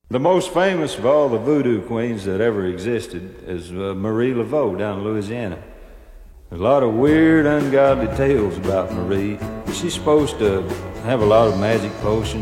The most famous of all the voodoo queens that ever existed is Marie Laveau down in Louisiana. There's a lot of weird, ungodly tales about Marie. She's supposed to have a lot of magic potions